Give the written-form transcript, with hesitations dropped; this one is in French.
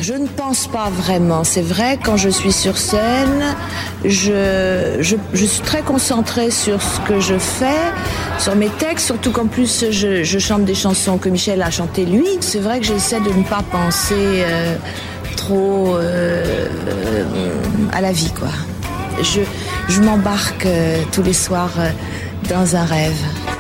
Je ne pense pas vraiment. C'est vrai, quand je suis sur scène, je suis très concentrée sur ce que je fais, sur mes textes, surtout qu'en plus je chante des chansons que Michel a chantées lui. C'est vrai que j'essaie de ne pas penser trop à la vie, quoi. Je m'embarque tous les soirs dans un rêve.